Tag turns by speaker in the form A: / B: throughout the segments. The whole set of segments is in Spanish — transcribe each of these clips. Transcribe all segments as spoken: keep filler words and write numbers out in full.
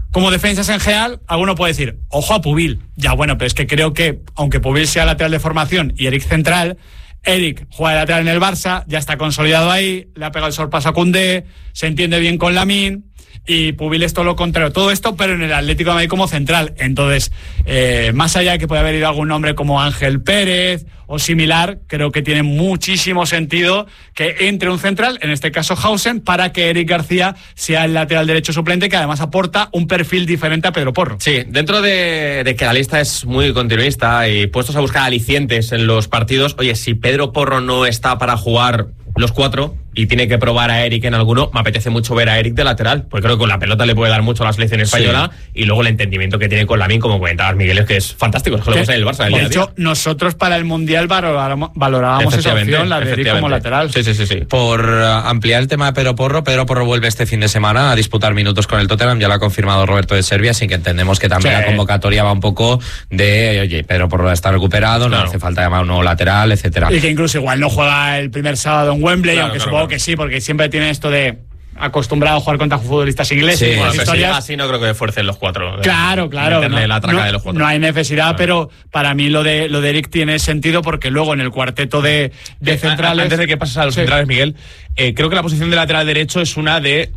A: Como defensas en general, alguno puede decir, ojo a Pubil. Ya, bueno, pero es que creo que, aunque Pubil sea lateral de formación y Eric central, Eric juega de lateral en el Barça, ya está consolidado ahí, le ha pegado el sorpaso a Koundé, se entiende bien con Lamine, y Pubil es todo lo contrario. Todo esto, pero en el Atlético de Madrid como central. Entonces, eh, más allá de que pueda haber ido algún nombre como Ángel Pérez o similar, creo que tiene muchísimo sentido que entre un central, en este caso Hausen, para que Eric García sea el lateral derecho suplente, que además aporta un perfil diferente a Pedro Porro.
B: Sí, dentro de, de que la lista es muy continuista y puestos a buscar alicientes en los partidos, oye, si Pedro Porro no está para jugar los cuatro y tiene que probar a Eric en alguno, me apetece mucho ver a Eric de lateral, porque creo que con la pelota le puede dar mucho a la selección española, sí. Y luego el entendimiento que tiene con Lamine, como comentabas, Miguel, es que es fantástico, es que lo vemos en el Barça.
A: De hecho, nosotros para el Mundial valorábamos, valorábamos esa opción, la de Eric como lateral.
C: Sí, sí, sí, sí. Por uh, ampliar el tema de Pedro Porro, Pedro Porro vuelve este fin de semana a disputar minutos con el Tottenham, ya lo ha confirmado Roberto de Serbia, así que entendemos que también sí. La convocatoria va un poco de, oye, Pedro Porro está recuperado, claro. No hace falta llamar a un nuevo lateral, etcétera.
A: Y que incluso igual no juega el primer sábado en Wembley, claro, aunque claro, supongo claro. que sí, porque siempre tiene esto de acostumbrado a jugar contra futbolistas ingleses.
B: Sí, bueno, historias. Sí, así no creo que fuercen los cuatro. De,
A: claro, claro.
B: No, la traca
A: no,
B: de los cuatro.
A: No hay necesidad, claro. Pero para mí lo de lo de Eric tiene sentido porque luego en el cuarteto de, de centrales...
D: Antes de que pases a los sí. centrales, Miguel, eh, creo que la posición de lateral derecho es una de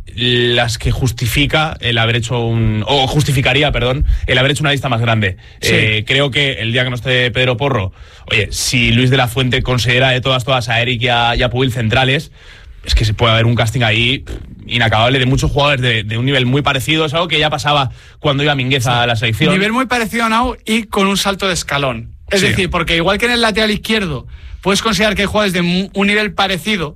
D: las que justifica el haber hecho un... o justificaría, perdón, el haber hecho una lista más grande. Sí. Eh, creo que el día que no esté Pedro Porro, oye, si Luis de la Fuente considera de todas, todas a Eric y a, y a Pubil centrales, es que se puede haber un casting ahí inacabable de muchos jugadores de, de un nivel muy parecido. Es algo que ya pasaba cuando iba Mingueza sí. a la selección.
A: Un nivel muy parecido a Nau y con un salto de escalón. Es sí. decir, porque igual que en el lateral izquierdo puedes considerar que hay jugadores de un nivel parecido,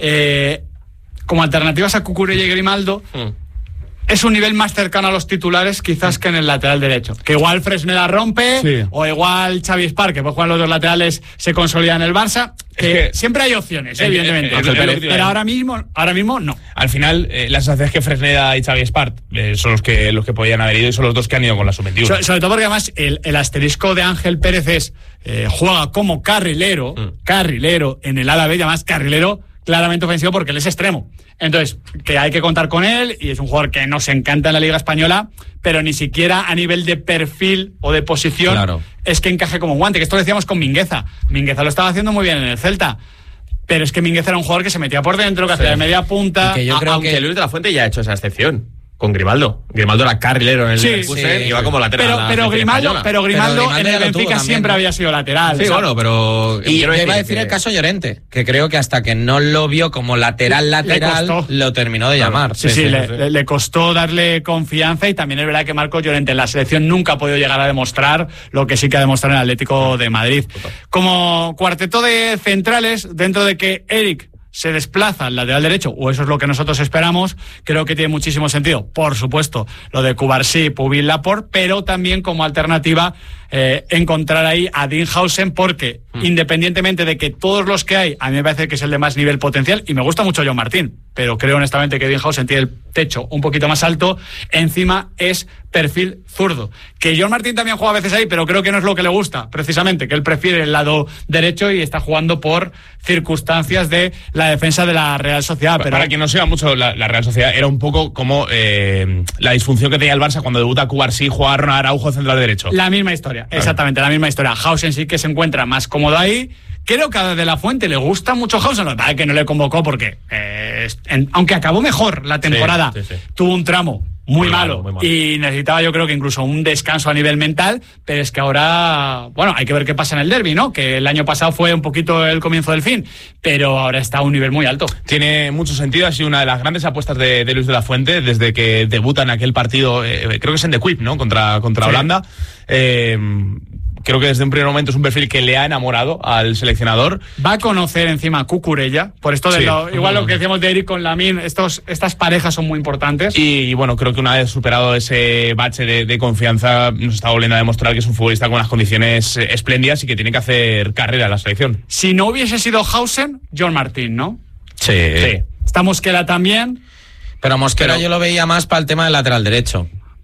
A: eh, como alternativas a Cucurella y Grimaldo, mm. es un nivel más cercano a los titulares quizás que en el lateral derecho. Que igual Fresneda rompe, sí. o igual Xavi Espar, que puede jugar los dos laterales, se consolida en el Barça. Que es que siempre hay opciones, el, evidentemente. El, el, el, el, pero ahora mismo, ahora mismo no.
D: Al final, eh, la sensación es que Fresneda y Xavi Espar eh, son los que los que podían haber ido y son los dos que han ido con la sub veintiuno.
A: So, sobre todo porque además el, el asterisco de Ángel Pérez es eh, juega como carrilero, mm. carrilero en el ala B, y además carrilero claramente ofensivo porque él es extremo. Entonces, que hay que contar con él, y es un jugador que nos encanta en la Liga Española, pero ni siquiera a nivel de perfil o de posición claro. es que encaje como guante, que esto lo decíamos con Mingueza. Mingueza lo estaba haciendo muy bien en el Celta, pero es que Mingueza era un jugador que se metía por dentro, que sí. hacía de media punta.
B: Que yo creo aunque que Luis de la Fuente ya ha hecho esa excepción con Grimaldo. Grimaldo era carrilero en el
A: sí,
B: Leverkusen
A: sí,
B: y iba como lateral.
A: Pero, pero, Grimaldo, pero, Grimaldo, pero Grimaldo en el Benfica siempre había sido lateral.
C: Sí, o sea, bueno, pero... Y yo iba a decir que... el caso Llorente, que creo que hasta que no lo vio como lateral, lateral, lo terminó de llamar.
A: Sí, sí, sí, sí, le, sí. le costó darle confianza, y también es verdad que Marcos Llorente en la selección nunca ha podido llegar a demostrar lo que sí que ha demostrado en el Atlético de Madrid. Como cuarteto de centrales, dentro de que Eric se desplaza al lateral derecho, o eso es lo que nosotros esperamos, creo que tiene muchísimo sentido. Por supuesto, lo de Cubarsí, Pubil, Laporte, pero también como alternativa eh, encontrar ahí a Dean Hausen, porque mm. independientemente de que todos los que hay, a mí me parece que es el de más nivel potencial, y me gusta mucho John Martín, pero creo honestamente que Dean Hausen tiene el techo un poquito más alto, encima es perfil zurdo. Que John Martín también juega a veces ahí, pero creo que no es lo que le gusta, precisamente, que él prefiere el lado derecho y está jugando por circunstancias de la defensa de la Real Sociedad. Pero...
D: Para quien no sepa mucho, la, la Real Sociedad era un poco como eh, la disfunción que tenía el Barça cuando debuta Cubarsí, juega a Ronald Araujo central derecho.
A: La misma historia, claro. Exactamente, la misma historia. Hausen sí que se encuentra más cómodo ahí. Creo que a De la Fuente le gusta mucho Hausen, lo que pasa es que no le convocó porque, eh, en, aunque acabó mejor la temporada, sí, sí, sí. tuvo un tramo muy, muy, malo, malo, muy malo y necesitaba, yo creo que incluso un descanso a nivel mental, pero es que ahora, bueno, hay que ver qué pasa en el derbi, ¿no? Que el año pasado fue un poquito el comienzo del fin, pero ahora está a un nivel muy alto.
D: Tiene mucho sentido, ha sido una de las grandes apuestas de, de Luis de la Fuente desde que debuta en aquel partido, eh, creo que es en The Quip, ¿no? Contra, contra sí. Holanda. Eh, Creo que desde un primer momento es un perfil que le ha enamorado al seleccionador.
A: Va a conocer encima a Cucurella, por esto de sí. lo, igual lo que decíamos de Eric con Lamine, estos, estas parejas son muy importantes.
D: Y, y bueno, creo que una vez superado ese bache de, de confianza, nos está volviendo a demostrar que es un futbolista con unas condiciones eh, espléndidas y que tiene que hacer carrera en la selección.
A: Si no hubiese sido Hausen, John Martín, ¿no?
C: Sí.
A: sí. Está Mosquera también.
C: Pero Mosquera pero... yo lo veía más para el tema del lateral derecho.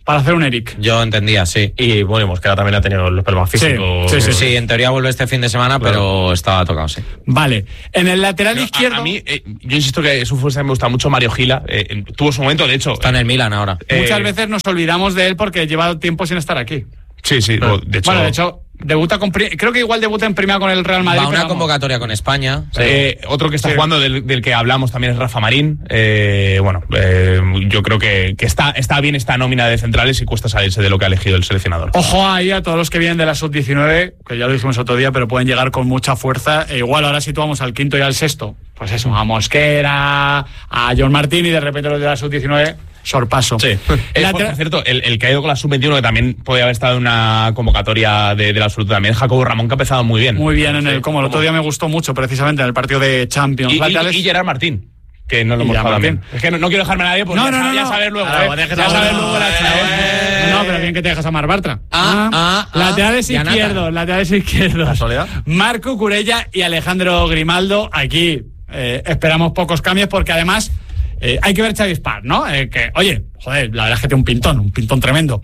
A: para hacer un Eric.
C: Yo entendía, sí.
B: Y bueno, Mosquera también ha tenido los problemas físicos.
A: Sí, sí, sí,
C: Sí, en teoría vuelve este fin de semana,
B: Claro.
C: pero estaba tocado, sí.
A: Vale, en el lateral
D: Pero
A: izquierdo...
D: A, a mí, eh, yo insisto que su fuerza me gusta mucho. Mario Gila eh, tuvo su momento, de hecho.
C: Está en el Milan ahora.
D: eh,
A: Muchas veces nos olvidamos de él porque lleva tiempo sin estar aquí.
D: Sí, sí,
A: Pero,
D: de hecho.
A: bueno, de hecho, debuta con, creo que igual debuta en primera con el Real Madrid.
C: Va a una
A: pero vamos.
C: convocatoria con España.
D: Eh, otro que está
A: Sí.
D: jugando, del, del que hablamos también, es Rafa Marín. Eh, bueno, eh, yo creo que, que está, está bien esta nómina de centrales y cuesta salirse de lo que ha elegido el seleccionador.
A: Ojo ahí a todos los que vienen de la sub diecinueve, que ya lo dijimos otro día, pero pueden llegar con mucha fuerza. E igual ahora situamos al quinto y al sexto. Pues eso, a Mosquera, a John Martín y de repente los de la sub diecinueve, sorpaso.
D: Sí. Eh,
A: La
D: por,
A: ter-
D: por cierto, el, el que ha ido con la sub veintiuno, que también podía haber estado en una convocatoria de, de la absoluta también, Jacobo Ramón, que ha empezado muy bien.
A: Muy bien en
D: Sí,
A: el, como el otro día me gustó mucho, precisamente en el partido de Champions.
D: Y, y,
A: Laterales-
D: y Gerard Martín, que no lo
A: Y
D: hemos
A: Gerard
D: hablado
A: Martín.
D: también. Es que no, no quiero dejarme a nadie, porque
A: No,
D: ya,
A: no,
D: sa-
A: no,
D: ya
A: no.
D: sabes luego.
A: Ahora,
D: ¿eh?
A: pues dejes
D: Ya
A: a-
D: sabes luego la chava, ¿eh?
A: No, pero bien que te dejas a Mar Bartra.
C: Ah, ah, ah,
A: laterales
C: ya nada.
A: izquierdos, laterales izquierdos.
B: ¿Casualidad?
A: Marco Curella y Alejandro Grimaldo. Aquí eh, esperamos pocos cambios porque además eh, hay que ver Xavi Spar, ¿no? Eh, que, oye, joder, la verdad es que tiene un pintón, un pintón tremendo.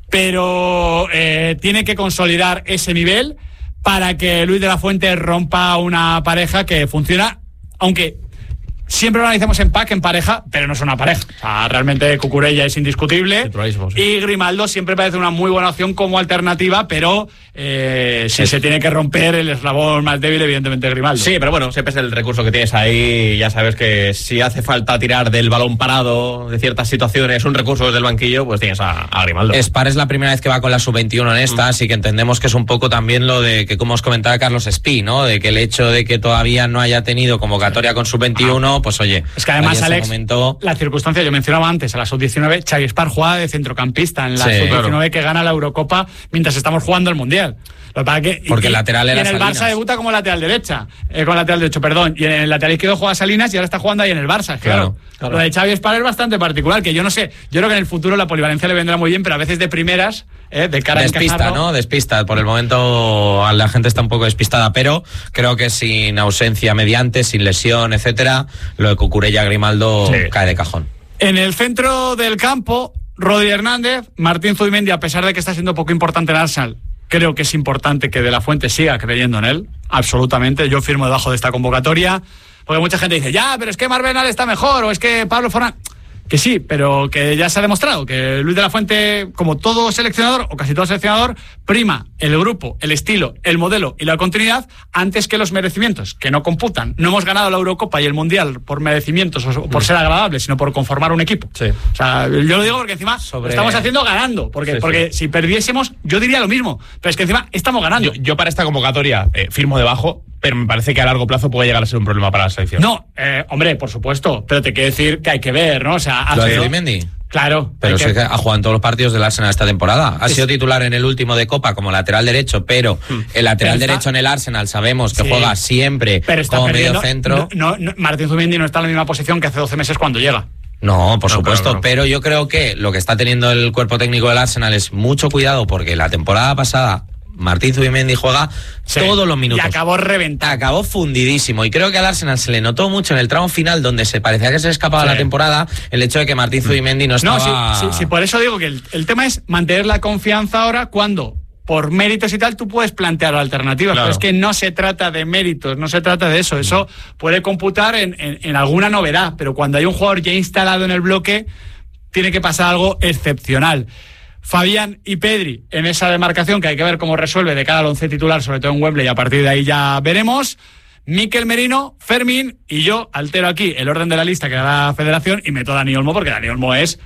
A: Pero eh, tiene que consolidar ese nivel para que Luis de la Fuente rompa una pareja que funciona, aunque siempre lo analizamos en pack, en pareja, pero no es una pareja. O sea, realmente Cucurella es indiscutible.
B: Titularísimo, sí.
A: Y Grimaldo siempre parece una muy buena opción como alternativa, pero eh, si se tiene que romper el eslabón más débil, evidentemente Grimaldo.
B: Sí, pero bueno, siempre es el recurso que tienes ahí. Ya sabes que si hace falta tirar del balón parado de ciertas situaciones, un recurso desde el banquillo, pues tienes a, a Grimaldo.
C: Spar es la primera vez que va con la sub veintiuno en esta, así que entendemos que es un poco también lo de que, como os comentaba Carlos Espí, ¿no? De que el hecho de que todavía no haya tenido convocatoria con sub veintiuno, pues oye,
A: Es que además,
C: ahí ese
A: Alex,
C: momento...
A: la circunstancia, yo mencionaba antes, a la sub diecinueve, Xavi Spar jugaba de centrocampista en la
C: Sí,
A: sub diecinueve
C: claro.
A: que gana la Eurocopa mientras estamos jugando el Mundial. Lo que pasa que, y-
C: Porque el
A: y-
C: lateral
A: y
C: era
A: en el
C: Salinas.
A: Barça debuta como lateral derecha, eh, como lateral derecho, perdón, y en el lateral izquierdo juega Salinas y ahora está jugando ahí en el Barça. Claro,
C: Claro, claro.
A: Lo de Xavi Spar es bastante particular, que yo no sé, yo creo que en el futuro la polivalencia le vendrá muy bien, pero a veces de primeras, eh, de cara a
C: Despista,
A: encajarlo-
C: ¿no? Despista. Por el momento la gente está un poco despistada, pero creo que sin ausencia mediante, sin lesión, etcétera, lo de Cucurella Grimaldo
D: Sí.
C: cae de cajón.
A: En el centro del campo, Rodri Hernández, Martín Zubimendi, a pesar de que está siendo poco importante en Arsenal, creo que es importante que De la Fuente siga creyendo en él, absolutamente. Yo firmo debajo de esta convocatoria, porque mucha gente dice, ya, pero es que Marvenal está mejor, o es que Pablo Forán... Que sí, pero que ya se ha demostrado que Luis de la Fuente, como todo seleccionador, o casi todo seleccionador, prima el grupo, el estilo, el modelo y la continuidad antes que los merecimientos, que no computan. No hemos ganado la Eurocopa y el Mundial por merecimientos o por ser agradables, sino por conformar un equipo.
B: Sí.
A: O sea, yo lo digo porque encima
C: Sobre-
A: lo estamos haciendo ganando, porque,
B: Sí, sí.
A: porque si perdiésemos, yo diría lo mismo, pero es que encima estamos ganando.
D: Yo, yo para esta convocatoria eh, firmo debajo, pero me parece que a largo plazo puede llegar a ser un problema para la selección.
A: No, eh, hombre, por supuesto, pero te quiero decir que hay que ver, ¿no? O sea,
C: ¿Lo de
A: hace-
C: Zubimendi?
A: Claro.
C: Pero
A: hay
C: sí que ha jugado en todos los partidos del Arsenal esta temporada. Ha
A: Es-
C: sido titular en el último de Copa como lateral derecho, pero el lateral
A: Pero está-
C: derecho en el Arsenal sabemos que
A: Sí.
C: juega siempre
A: pero está
C: como medio
A: perdiendo-
C: centro.
A: No, no, no, Martín Zubimendi no está en la misma posición que hace doce meses cuando llega.
C: No, por
B: No,
C: supuesto,
B: claro, claro.
C: pero yo creo que lo que está teniendo el cuerpo técnico del Arsenal es mucho cuidado porque la temporada pasada Martín Zubimendi juega
A: Sí.
C: todos los minutos.
A: Y acabó reventado.
C: Acabó fundidísimo y creo que al Arsenal se le notó mucho en el tramo final donde se parecía que se le escapaba
A: Sí.
C: la temporada el hecho de que Martín Zubimendi no
A: No,
C: estaba...
A: sí, sí, sí, por eso digo que el, el tema es mantener la confianza ahora cuando, por méritos y tal, tú puedes plantear alternativas,
B: Claro.
A: pero es que no se trata de méritos, no se trata de eso. Eso puede computar en, en- en alguna novedad, pero cuando hay un jugador ya instalado en el bloque, tiene que pasar algo excepcional. Fabián y Pedri en esa demarcación, que hay que ver cómo resuelve de cara al once titular, sobre todo en Wembley, y a partir de ahí ya veremos. Mikel Merino, Fermín y yo altero aquí el orden de la lista que da la Federación y meto a Dani Olmo, porque Dani Olmo es,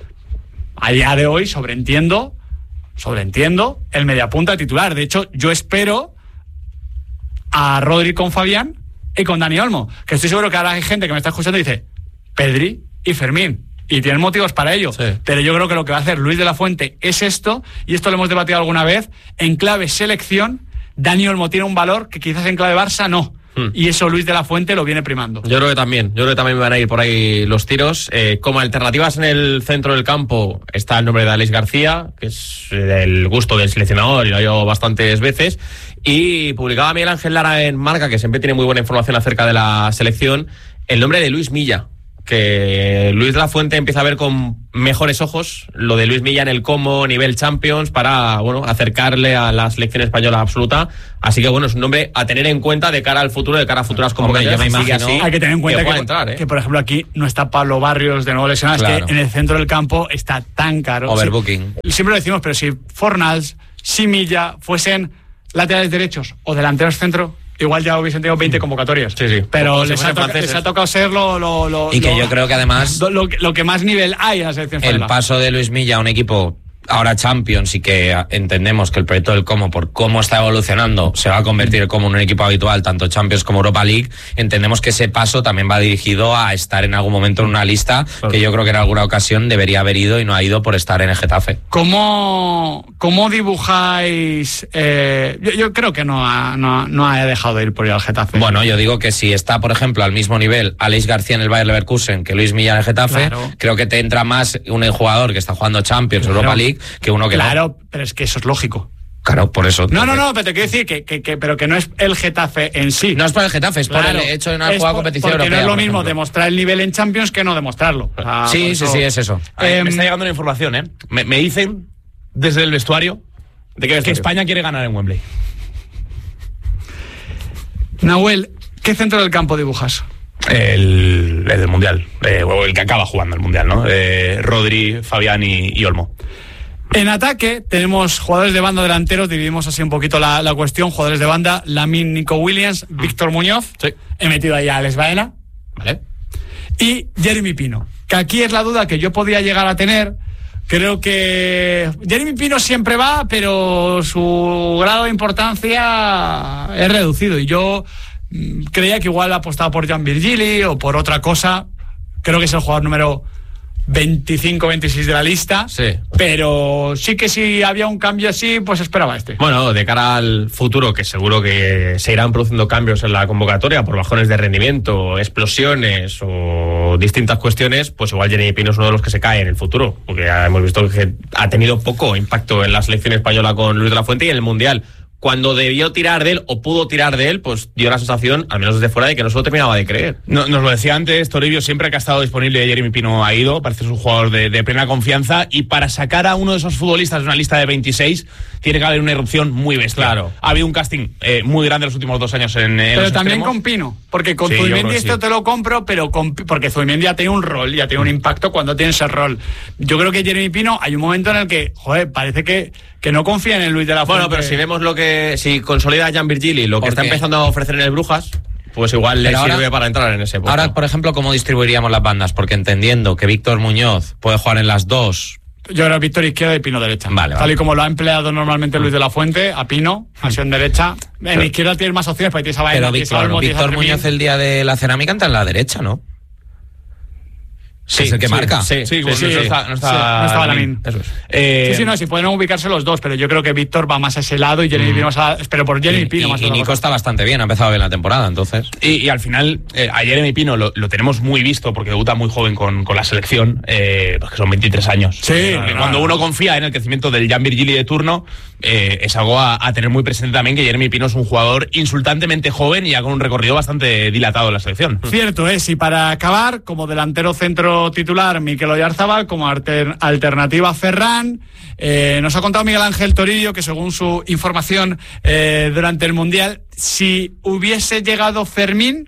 A: a día de hoy, sobreentiendo, sobreentiendo, el mediapunta titular. De hecho, yo espero a Rodri con Fabián y con Dani Olmo, que estoy seguro que ahora hay gente que me está escuchando y dice, Pedri y Fermín. Y tienen motivos para ello.
B: Sí.
A: Pero yo creo que lo que va a hacer Luis de la Fuente es esto, y esto lo hemos debatido alguna vez, en clave selección, Dani Olmo tiene un valor que quizás en clave Barça no.
B: Hmm.
A: Y eso Luis de la Fuente lo viene primando.
B: Yo creo que también, yo creo que también van a ir por ahí los tiros. Eh, como alternativas en el centro del campo está el nombre de Alex García, que es del gusto del seleccionador y lo ha oído bastantes veces. Y publicaba Miguel Ángel Lara en Marca, que siempre tiene muy buena información acerca de la selección, el nombre de Luis Milla, que Luis de la Fuente empieza a ver con mejores ojos lo de Luis Milla en el Como, nivel Champions, para bueno acercarle a la selección española absoluta. Así que bueno, es un nombre a tener en cuenta de cara al futuro, de cara a futuras convocatorias.
C: Hombre, yo me imagino,
B: así,
A: hay que tener en cuenta que, que,
B: entrar, ¿eh?
A: que, por ejemplo, aquí no está Pablo Barrios de nuevo lesionado, claro. Es que en el centro del campo está tan caro.
C: Overbooking.
A: Sí, siempre lo decimos, pero si Fornals, si Milla fuesen laterales derechos o delanteros centro, igual ya hubiesen tenido veinte convocatorias.
B: Sí, sí.
A: Pero les ha, toca, les ha tocado ser lo, lo, lo,
C: y que
A: lo,
C: yo creo que además
A: lo, lo, lo que más nivel hay en la selección española.
C: El paso de Luis Milla a un equipo ahora Champions y que entendemos que el proyecto del Como, por cómo está evolucionando, se va a convertir como en un equipo habitual, tanto Champions como Europa League. Entendemos que ese paso también va dirigido a estar en algún momento en una lista que yo creo que en alguna ocasión debería haber ido y no ha ido por estar en el Getafe.
A: ¿Cómo, cómo dibujáis? Eh, yo, yo creo que no ha, no, no ha dejado de ir por ir al Getafe.
C: Bueno, yo digo que si está, por ejemplo, al mismo nivel Alex García en el Bayer Leverkusen que Luis Milla en el Getafe, claro. Creo que te entra más un jugador que está jugando Champions, claro. Europa League, que uno que
A: claro,
C: no.
A: Pero es que eso es lógico.
C: Claro, por eso.
A: No, no, no, pero te quiero decir que, que, que, pero que no es el Getafe en sí.
C: No es por el Getafe, es claro, por el hecho de no haber jugado competición
A: porque
C: europea.
A: Porque no es lo mismo
C: ejemplo.
A: demostrar el nivel en Champions que no demostrarlo. O sea,
C: sí, sí,
A: eso...
C: sí, es eso.
D: Eh, me está llegando una información, ¿eh? Me, me dicen desde el vestuario
B: ¿De qué
D: que España quiere ganar en Wembley.
A: Nahuel, ¿qué centro del campo dibujas?
D: El, el del Mundial, eh, o el que acaba jugando el Mundial, ¿no? Eh, Rodri, Fabián y, y Olmo.
A: En ataque tenemos jugadores de banda delanteros, dividimos así un poquito la, la cuestión, jugadores de banda, Lamine, Nico Williams, mm. Víctor Muñoz,
B: sí.
A: He metido ahí a Alex Baena,
B: vale.
A: Y Jeremy Pino, que aquí es la duda que yo podía llegar a tener. Creo que Jeremy Pino siempre va, pero su grado de importancia es reducido, y yo mmm, creía que igual apostaba por Jan Virgili o por otra cosa. Creo que es el jugador número veinticinco veintiséis de la lista,
B: sí.
A: Pero sí que si había un cambio así, pues esperaba este.
B: Bueno, de cara al futuro, que seguro que se irán produciendo cambios en la convocatoria por bajones de rendimiento, explosiones o distintas cuestiones, pues igual Jeremy Pino es uno de los que se cae en el futuro, porque ya hemos visto que ha tenido poco impacto en la selección española con Luis de la Fuente y en el Mundial. Cuando debió tirar de él o pudo tirar de él, pues dio la sensación, al menos desde fuera, de que no se lo terminaba de creer.
D: No, nos lo decía antes Toribio, siempre que ha estado disponible Jeremy Pino ha ido, parece un jugador de, de plena confianza, y para sacar a uno de esos futbolistas de una lista de veintiséis tiene que haber una erupción muy bestia.
B: Claro.
D: Ha habido un casting eh, muy grande los últimos dos años en, en
A: Pero
D: los
A: también
D: extremos.
A: con Pino, porque con
D: Sí,
A: Zubimendi esto
D: sí.
A: te lo compro, pero con, porque Zubimendi ya tiene un rol, ya tiene un impacto cuando tiene ese rol. Yo creo que Jeremy Pino, hay un momento en el que, joder, parece que, que no confía en el Luis de la Fuente.
B: Bueno, pero si vemos lo que... Si consolida a Jan Virgili, lo que está
C: qué?
B: empezando a ofrecer en el Brujas, pues igual le
C: ahora,
B: sirve para entrar en ese puesto.
C: Ahora, por ejemplo, ¿cómo distribuiríamos las bandas? Porque entendiendo que Víctor Muñoz puede jugar en las dos...
A: Yo era Víctor izquierda y Pino derecha.
C: Vale,
A: Tal
C: vale.
A: y como lo ha empleado normalmente Luis de la Fuente, a Pino, acción derecha. En
C: pero,
A: izquierda tienes más opciones, porque tienes a Baena,
C: Pero
A: tienes a
C: Víctor,
A: Olmo, tienes a
C: Víctor
A: Fermín.
C: Muñoz el día de la cerámica entra en la derecha, ¿no?
B: Sí,
C: es el que
B: sí,
C: marca.
B: Sí,
D: Sí, bueno,
A: sí,
D: no,
A: sí.
D: está, no, está
A: Sí, no estaba
D: Lamine.
A: Lamine.
B: Eso es.
D: Eh,
A: Sí, sí, no, si pueden ubicarse los dos, pero yo creo que Víctor va más a ese lado y Jeremy Pino más a... Pero por Jeremy
C: Y,
A: Pino más
C: y,
A: a
C: y
A: otra
C: Nico
A: cosa.
C: está bastante bien, ha empezado bien la temporada, entonces...
D: Y, y al final, eh, a Jeremy Pino lo, lo tenemos muy visto porque debuta muy joven con, con la selección, eh, pues que son veintitrés años.
A: Sí,
D: Eh,
A: no,
D: cuando
A: no.
D: uno confía en el crecimiento del Jan Virgili de turno, eh, es algo a, a tener muy presente también, que Jeremy Pino es un jugador insultantemente joven y ya con un recorrido bastante dilatado en la selección.
A: Cierto es, y para acabar, como delantero centro titular, Mikel Oyarzabal, como alter, alternativa Ferran. Eh, nos ha contado Miguel Ángel Toribio que según su información eh, durante el Mundial, si hubiese llegado Fermín,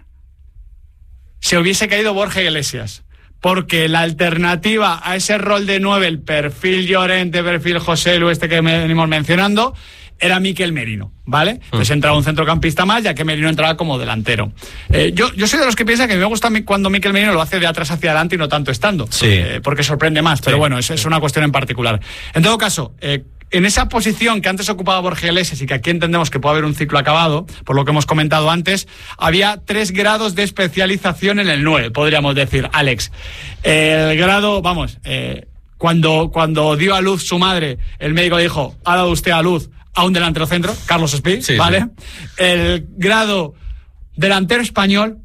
A: se hubiese caído Borja Iglesias. Porque la alternativa a ese rol de nueve, el perfil Llorente, perfil José Lu, este que venimos mencionando, era Mikel Merino, ¿vale? Entonces entraba un centrocampista más, ya que Merino entraba como delantero. Eh, yo, yo soy de los que piensa que me gusta cuando Mikel Merino lo hace de atrás hacia adelante y no tanto estando,
C: Sí.
A: eh, porque sorprende más, pero
C: Sí.
A: bueno, eso es una cuestión en particular. En todo caso, eh, en esa posición que antes ocupaba Borja Iglesias y que aquí entendemos que puede haber un ciclo acabado, por lo que hemos comentado antes, había tres grados de especialización en el nueve, podríamos decir, Alex. El grado, vamos, eh, cuando, cuando dio a luz su madre, el médico le dijo, ha dado usted a luz a un delantero centro, Carlos Espí,
C: Sí,
A: ¿vale?
C: sí.
A: El grado delantero español,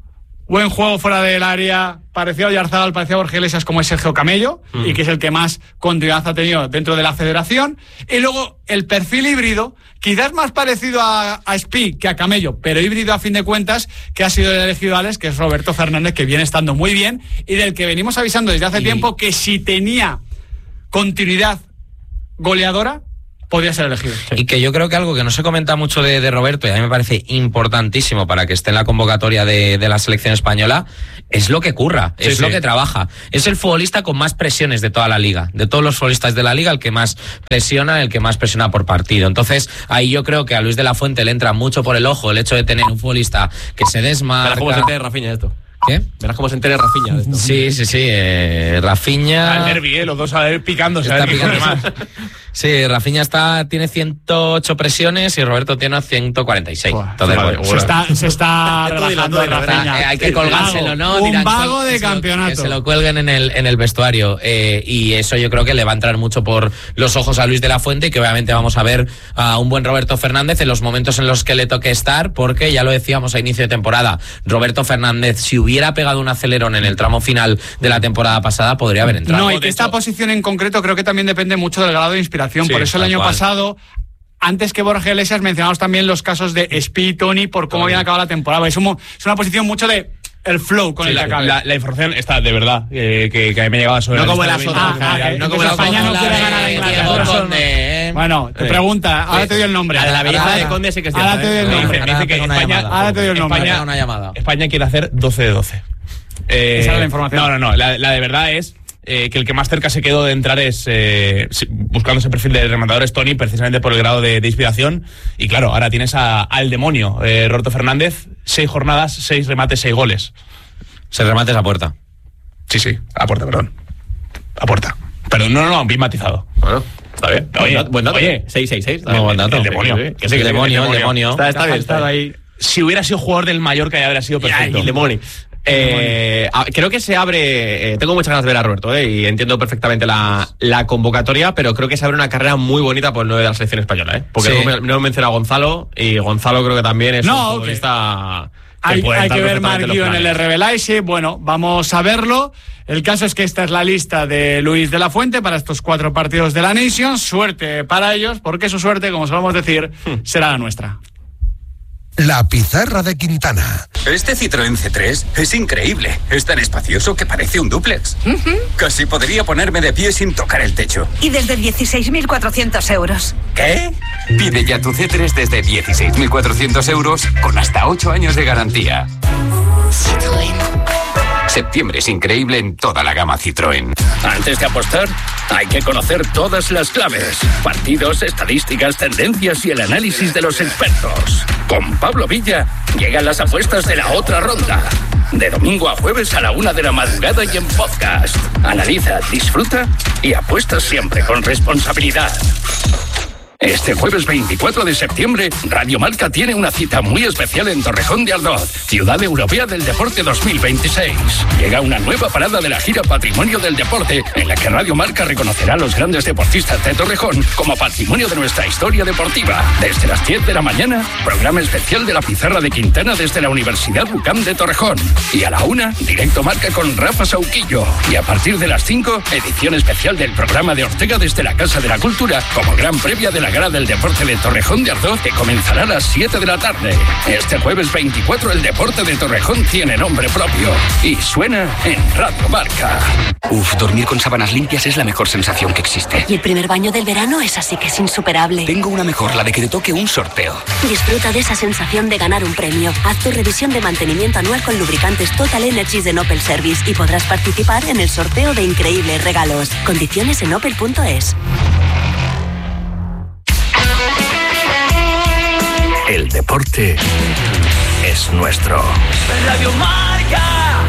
A: buen juego fuera del área, parecía Oyarzabal, parecía Borja Iglesias como es Sergio Camello, mm. y que es el que más continuidad ha tenido dentro de la federación. Y luego el perfil híbrido, quizás más parecido a, a Spi que a Camello, pero híbrido a fin de cuentas, que ha sido el elegido Alex, que es Roberto Fernández, que viene estando muy bien y del que venimos avisando desde hace y... tiempo que si tenía continuidad goleadora, podría ser elegido.
C: Sí. Y que yo creo que algo que no se comenta mucho de, de Roberto, y a mí me parece importantísimo para que esté en la convocatoria de, de la selección española, es lo que curra, sí, es sí. lo que trabaja. Es el futbolista con más presiones de toda la liga, de todos los futbolistas de la liga, el que más presiona, el que más presiona por partido. Entonces, ahí yo creo que a Luis de la Fuente le entra mucho por el ojo el hecho de tener un futbolista que se desmarca.
B: Verás cómo se entere Rafinha esto.
C: ¿Qué?
B: Verás cómo se entere Rafinha de esto.
C: Sí, sí, sí. Eh, Rafinha.
D: Al derbi, eh, los dos a ver picándose.
C: Está
D: a ver
C: picando más. Sí, Rafinha está, tiene ciento ocho presiones y Roberto tiene ciento cuarenta y seis. Buah,
A: Entonces,
C: vale,
A: bueno, se está, se está relajando Rafinha.
C: Eh, hay que colgárselo, ¿no?
A: Un
C: Dirán,
A: vago de
C: que
A: campeonato.
C: Se lo, que se lo cuelguen en el, en el vestuario. Eh, y eso yo creo que le va a entrar mucho por los ojos a Luis de la Fuente, y que obviamente vamos a ver a un buen Roberto Fernández en los momentos en los que le toque estar, porque ya lo decíamos a inicio de temporada, Roberto Fernández, si hubiera pegado un acelerón en el tramo final de la temporada pasada, podría haber entrado.
A: No, y que esta posición en concreto creo que también depende mucho del grado de inspiración. Sí, por eso el año cual. pasado, antes que Borja Iglesias, mencionamos también los casos de Spi y Toni por cómo habían acabado la temporada. Es, un, es una posición mucho de el flow con sí, el que acabe.
D: La, la información está de verdad, eh, que, que a mí me llegaba sobre
B: no
D: la
B: como las otras.
A: Ah, ah, no como España no quiere ganar a Inglaterra. Bueno, te pregunta, ahora te doy el nombre.
B: La de la belleza de Conde sí que es cierto.
A: Ahora te doy el nombre.
D: Dice que España,
A: ahora te doy el nombre.
D: España,
C: una llamada.
D: España quiere hacer doce de doce. Eh,
A: Esa es la información.
D: No, no, no. La, la de verdad es eh, que el que más cerca se quedó de entrar es eh, buscando ese perfil de rematador es Toni, precisamente por el grado de, de inspiración. Y claro, ahora tienes a, al demonio, eh, Roberto Fernández, seis jornadas, seis remates, seis goles.
C: Se remates a puerta.
D: Sí, sí, a puerta, perdón. A puerta. Perdón, no, no, no, bien matizado.
B: Bueno, está bien.
D: Oye,
B: buen dato. Buen dato.
D: Oye,
B: seis seis seis.
C: Muy buen dato.
D: El demonio.
B: Sí, sí,
C: que sí, el, demonio, el demonio.
B: Está, está bien, está
A: ahí.
D: Si hubiera sido jugador del Mallorca ya habría sido perfecto.
B: Ya, el demonio. Eh, creo que se abre, eh, tengo muchas ganas de ver a Roberto, eh, y entiendo perfectamente la, la convocatoria, pero creo que se abre una carrera muy bonita por el nueve de la selección española, eh, porque sí. no, no he mencionado a Gonzalo, y Gonzalo creo que también es
A: no,
B: un futbolista
A: que hay, hay que ver Marquillo en el R B Leipzig. Bueno, vamos a verlo. El caso es que esta es la lista de Luis de la Fuente para estos cuatro partidos de la Nation. Suerte para ellos, porque su suerte, como solemos decir, hmm. será la nuestra.
E: La pizarra de Quintana.
F: Este Citroën C tres es increíble. Es tan espacioso que parece un dúplex. Uh-huh. Casi podría ponerme de pie sin tocar el techo.
G: Y desde dieciséis mil cuatrocientos euros.
F: ¿Qué? Pide ya tu C tres desde dieciséis mil cuatrocientos euros con hasta ocho años de garantía. Citroën. Septiembre es increíble en toda la gama Citroën.
H: Antes de apostar, hay que conocer todas las claves. Partidos, estadísticas, tendencias y el análisis de los expertos. Con Pablo Villa llegan las apuestas de la otra ronda. De domingo a jueves a la una de la madrugada y en podcast. Analiza, disfruta y apuesta siempre con responsabilidad. Este jueves veinticuatro de septiembre, Radio Marca tiene una cita muy especial en Torrejón de Ardoz, Ciudad Europea del Deporte dos mil veintiséis. Llega una nueva parada de la gira Patrimonio del Deporte, en la que Radio Marca reconocerá a los grandes deportistas de Torrejón como patrimonio de nuestra historia deportiva. Desde las diez de la mañana, programa especial de la pizarra de Quintana desde la Universidad UCAM de Torrejón. Y a la una, directo Marca con Rafa Sauquillo. Y a partir de las cinco, edición especial del programa de Ortega desde la Casa de la Cultura, como gran previa de la Gala del Deporte de Torrejón de Ardoz, que comenzará a las siete de la tarde. Este jueves veinticuatro el deporte de Torrejón tiene nombre propio y suena en Radio Marca.
F: Uf, dormir con sábanas limpias es la mejor sensación que existe.
G: Y el primer baño del verano es así que es insuperable.
F: Tengo una mejor, la de que te toque un sorteo.
G: Disfruta de esa sensación de ganar un premio. Haz tu revisión de mantenimiento anual con lubricantes Total Energies de Opel Service y podrás participar en el sorteo de increíbles regalos. Condiciones en opel punto es.
H: El deporte es nuestro. Radio Marca.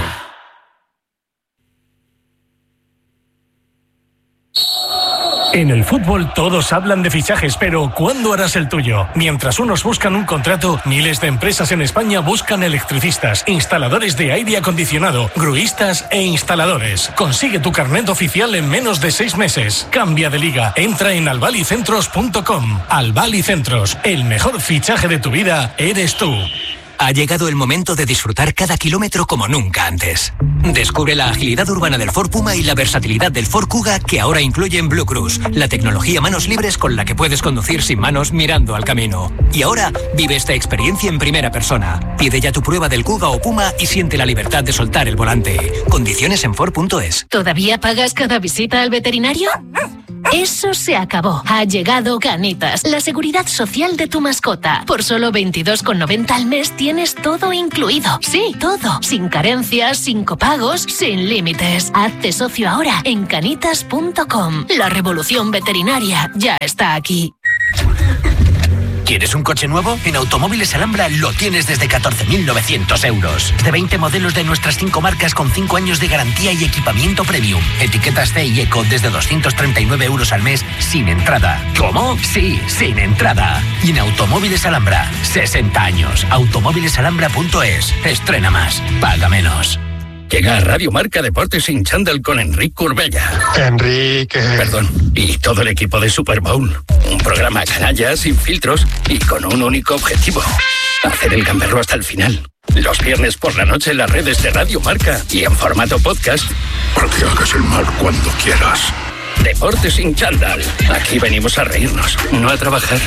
I: En el fútbol todos hablan de fichajes, pero ¿cuándo harás el tuyo? Mientras unos buscan un contrato, miles de empresas en España buscan electricistas, instaladores de aire acondicionado, gruistas e instaladores. Consigue tu carnet oficial en menos de seis meses. Cambia de liga. Entra en albalicentros punto com. Albalicentros, el mejor fichaje de tu vida eres tú.
J: Ha llegado el momento de disfrutar cada kilómetro como nunca antes. Descubre la agilidad urbana del Ford Puma y la versatilidad del Ford Kuga, que ahora incluyen Blue Cruise, la tecnología manos libres con la que puedes conducir sin manos mirando al camino. Y ahora vive esta experiencia en primera persona. Pide ya tu prueba del Kuga o Puma y siente la libertad de soltar el volante. Condiciones en Ford punto es.
K: ¿Todavía pagas cada visita al veterinario? Eso se acabó. Ha llegado Canitas, la seguridad social de tu mascota. Por solo veintidós con noventa al mes tienes todo incluido. Sí, todo. Sin carencias, sin copagos, sin límites. Hazte socio ahora en canitas punto com. La revolución veterinaria ya está aquí.
L: ¿Quieres un coche nuevo? En Automóviles Alhambra lo tienes desde catorce mil novecientos euros. De veinte modelos de nuestras cinco marcas con cinco años de garantía y equipamiento premium. Etiquetas C y Eco desde doscientos treinta y nueve euros al mes sin entrada. ¿Cómo? Sí, sin entrada. Y en Automóviles Alhambra, sesenta años. Automóviles Alhambra punto es. Estrena más, paga menos.
H: Llega a Radio Marca Deportes sin chándal con Enrique Corbella.
M: Enrique.
H: Perdón. Y todo el equipo de Super Bowl. Un programa canalla, sin filtros y con un único objetivo. Hacer el gamberro hasta el final. Los viernes por la noche en las redes de Radio Marca y en formato podcast.
M: Para que hagas el mal cuando quieras.
H: Deportes sin chándal. Aquí venimos a reírnos, no a trabajar.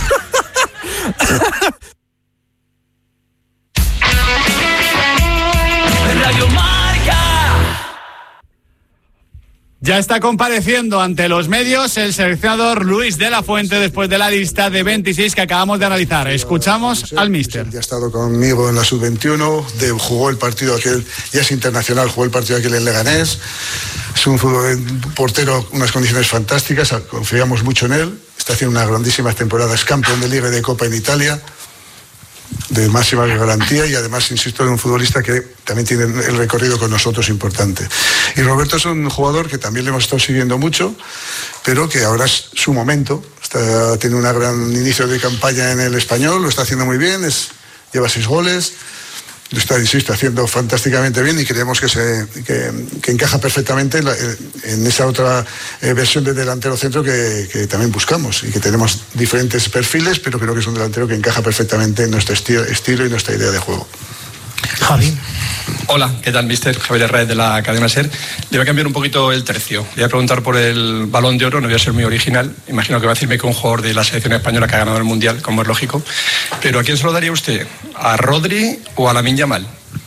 A: Radio Marca. Ya está compareciendo ante los medios el seleccionador Luis de la Fuente después de la lista de veintiséis que acabamos de analizar. Escuchamos al míster.
N: Ya ha estado conmigo en la sub veintiuno, de, jugó el partido aquel, ya es internacional, jugó el partido aquel en Leganés. Es un, fútbol, un portero, unas condiciones fantásticas, confiamos mucho en él. Está haciendo una grandísima temporada, es campeón de Liga y de Copa en Italia, de máxima garantía, y además, insisto, en un futbolista que también tiene el recorrido con nosotros importante. Y Roberto es un jugador que también le hemos estado siguiendo mucho, pero que ahora es su momento. Está teniendo un gran inicio de campaña en el Español, lo está haciendo muy bien, es, lleva seis goles, lo está, insisto, haciendo fantásticamente bien, y creemos que, se, que, que encaja perfectamente en, la, en esa otra eh, versión de delantero centro que, que también buscamos, y que tenemos diferentes perfiles, pero creo que es un delantero que encaja perfectamente en nuestro estilo, estilo y nuestra idea de juego.
O: Javi. Hola, ¿qué tal, mister? Javier Herrera de la cadena SER. Le voy a cambiar un poquito el tercio. Le voy a preguntar por el Balón de Oro, no voy a ser muy original. Imagino que va a decirme que un jugador de la selección española que ha ganado el Mundial, como es lógico. Pero ¿a quién se lo daría usted? ¿A Rodri o a Lamine Yamal?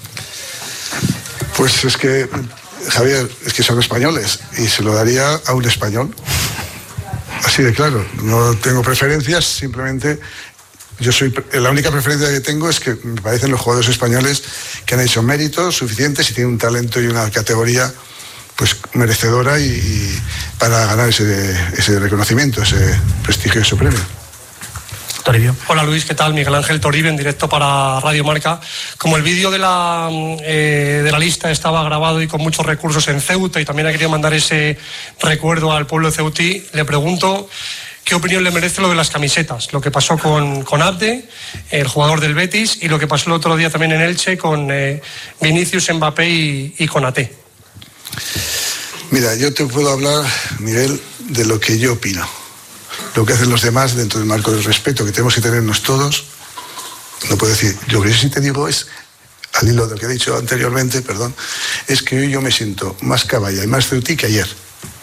N: Pues es que, Javier, es que son españoles, y se lo daría a un español. Así de claro. No tengo preferencias, simplemente... Yo soy, la única preferencia que tengo es que me parecen los jugadores españoles que han hecho méritos suficientes y tienen un talento y una categoría pues merecedora y, y para ganar ese, ese reconocimiento, ese prestigioso premio.
P: Toribio. Hola Luis, ¿qué tal? Miguel Ángel Toribio en directo para Radio Marca. Como el vídeo de la, eh, de la lista estaba grabado y con muchos recursos en Ceuta, y también ha querido mandar ese recuerdo al pueblo ceutí, le pregunto... ¿qué opinión le merece lo de las camisetas? Lo que pasó con, con Abde, el jugador del Betis, y lo que pasó el otro día también en Elche con eh, Vinicius, Mbappé y, y Konaté.
N: Mira, yo te puedo hablar, Miguel, de lo que yo opino. Lo que hacen los demás dentro del marco del respeto que tenemos que tenernos todos. No puedo decir, lo que yo sí te digo es, al hilo de lo que he dicho anteriormente, perdón, es que hoy yo me siento más caballa y más ceutí que ayer.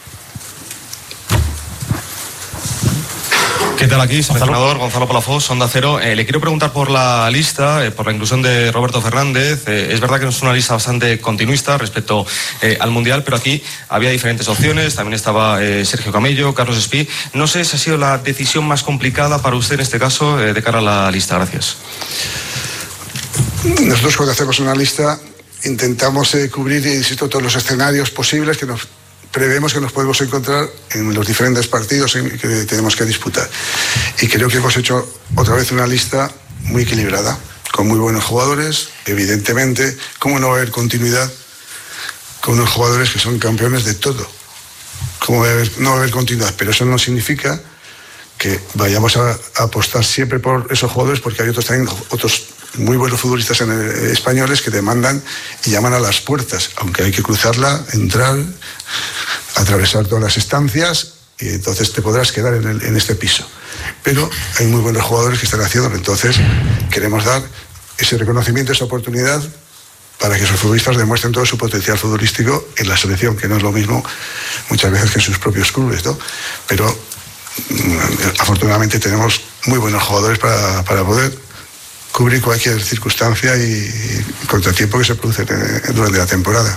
Q: ¿Qué tal aquí? Seleccionador Gonzalo Palafox, Onda Cero. Eh, le quiero preguntar por la lista, eh, por la inclusión de Roberto Fernández. Eh, es verdad que es una lista bastante continuista respecto eh, al Mundial, pero aquí había diferentes opciones. También estaba eh, Sergio Camello, Carlos Espí. No sé si ha sido la decisión más complicada para usted en este caso eh, de cara a la lista. Gracias.
N: Nosotros, cuando hacemos una lista, intentamos eh, cubrir, insisto, todos los escenarios posibles que nos prevemos que nos podemos encontrar en los diferentes partidos que tenemos que disputar. Y creo que hemos hecho otra vez una lista muy equilibrada, con muy buenos jugadores, evidentemente. ¿Cómo no va a haber continuidad con unos jugadores que son campeones de todo? ¿Cómo va a haber, no va a haber continuidad? Pero eso no significa que vayamos a, a apostar siempre por esos jugadores, porque hay otros también, otros muy buenos futbolistas en el, eh, españoles que demandan y llaman a las puertas, aunque hay que cruzarla, entrar, atravesar todas las estancias, y entonces te podrás quedar en, el, en este piso. Pero hay muy buenos jugadores que están haciéndolo, entonces queremos dar ese reconocimiento, esa oportunidad para que sus futbolistas demuestren todo su potencial futbolístico en la selección, que no es lo mismo muchas veces que en sus propios clubes, ¿no? Pero afortunadamente tenemos muy buenos jugadores para, para poder cubrir cualquier circunstancia y, y contratiempo que se produce durante la temporada.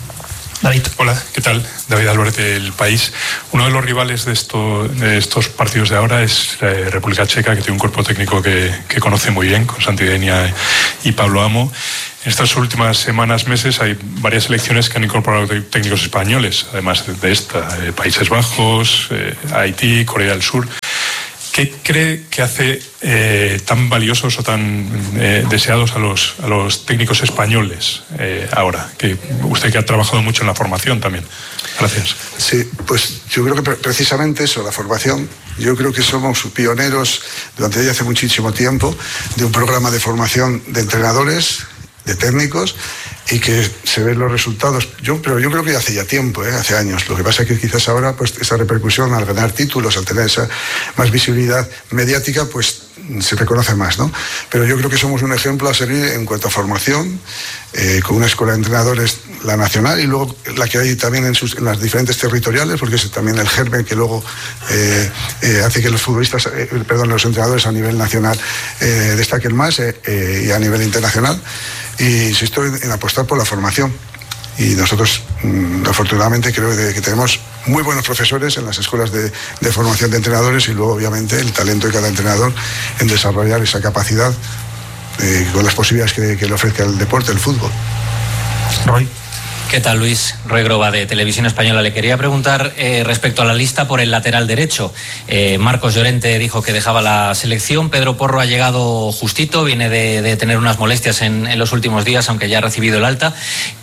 R: David. Hola, ¿qué tal? David Álvarez del País. Uno de los rivales de, esto, de estos partidos de ahora es la República Checa, que tiene un cuerpo técnico que, que conoce muy bien, con Santi Denia y Pablo Amo. En estas últimas semanas, meses, hay varias selecciones que han incorporado técnicos españoles, además de esta, eh, Países Bajos, eh, Haití, Corea del Sur. ¿Qué cree que hace eh, tan valiosos o tan eh, deseados a los, a los técnicos españoles eh, ahora? Que usted que ha trabajado mucho en la formación también. Gracias.
N: Sí, pues yo creo que precisamente eso, la formación. Yo creo que somos pioneros durante ya hace muchísimo tiempo de un programa de formación de entrenadores, de técnicos, y que se ven los resultados. Yo, pero yo creo que hace ya tiempo, ¿eh? hace años. Lo que pasa es que quizás ahora, pues, esa repercusión al ganar títulos, al tener esa más visibilidad mediática, pues se reconoce más, ¿no? Pero yo creo que somos un ejemplo a seguir en cuanto a formación, eh, con una escuela de entrenadores, la nacional, y luego la que hay también en, sus, en las diferentes territoriales, porque es también el germen que luego eh, eh, hace que los futbolistas, eh, perdón, los entrenadores a nivel nacional eh, destaquen más eh, eh, y a nivel internacional. Y insisto en, en apostar por la formación. Y nosotros, mmm, afortunadamente, creo que, que tenemos muy buenos profesores en las escuelas de, de formación de entrenadores, y luego, obviamente, el talento de cada entrenador en desarrollar esa capacidad eh, con las posibilidades que, que le ofrezca el deporte, el fútbol.
R: Roy.
S: ¿Qué tal, Luis? Roy Groba, de Televisión Española. Le quería preguntar eh, respecto a la lista por el lateral derecho. Eh, Marcos Llorente dijo que dejaba la selección. Pedro Porro ha llegado justito, viene de, de tener unas molestias en, en los últimos días, aunque ya ha recibido el alta.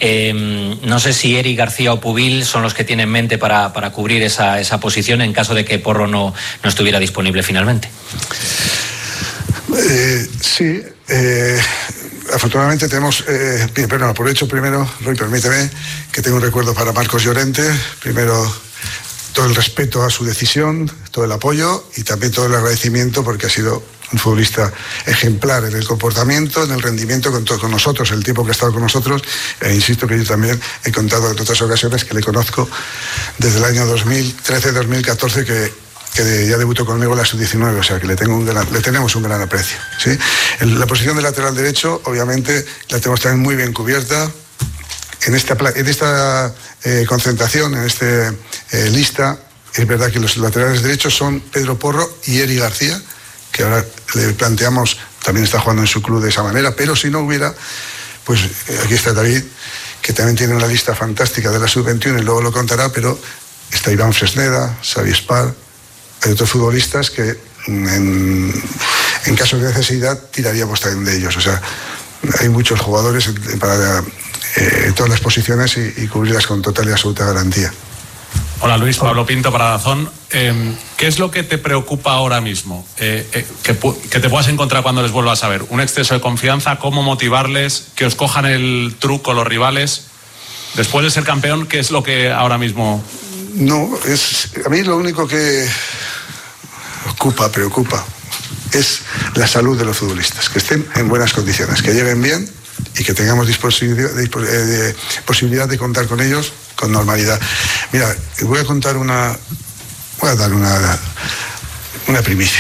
S: Eh, no sé si Eric García o Pubil son los que tienen en mente para, para cubrir esa, esa posición en caso de que Porro no, no estuviera disponible finalmente.
N: Eh, sí, eh, afortunadamente tenemos, eh, perdón, aprovecho primero, Roy, permíteme, que tengo un recuerdo para Marcos Llorente. Primero, todo el respeto a su decisión, todo el apoyo y también todo el agradecimiento, porque ha sido un futbolista ejemplar en el comportamiento, en el rendimiento con, todo, con nosotros, el tiempo que ha estado con nosotros. E insisto que yo también he contado en otras ocasiones que le conozco desde el año dos mil trece dos mil catorce, que que ya debutó conmigo en la sub diecinueve, o sea que le, tengo un gran, le tenemos un gran aprecio, ¿sí? En la posición de lateral derecho, obviamente, la tenemos también muy bien cubierta. En esta, en esta eh, concentración, en esta eh, lista, es verdad que los laterales derechos son Pedro Porro y Eric García, que ahora le planteamos, también está jugando en su club de esa manera, pero si no hubiera, pues eh, aquí está David, que también tiene una lista fantástica de la sub veintiuno y luego lo contará, pero está Iván Fresneda, Xavi Spar. Hay otros futbolistas que en, en caso de necesidad tiraríamos también de ellos. O sea, hay muchos jugadores para eh, todas las posiciones y, y cubrirlas con total y absoluta garantía.
T: Hola Luis, Pablo Pinto para Dazón. Eh, ¿Qué es lo que te preocupa ahora mismo? Eh, eh, que, que te puedas encontrar cuando les vuelvas a ver. ¿Un exceso de confianza? ¿Cómo motivarles? ¿Que os cojan el truco los rivales? Después de ser campeón, ¿qué es lo que ahora mismo...?
N: No, es, a mí lo único que ocupa, preocupa, es la salud de los futbolistas, que estén en buenas condiciones, que lleguen bien y que tengamos posibilidad de, de, posibilidad de contar con ellos con normalidad. Mira, voy a contar una, voy a dar una, una primicia.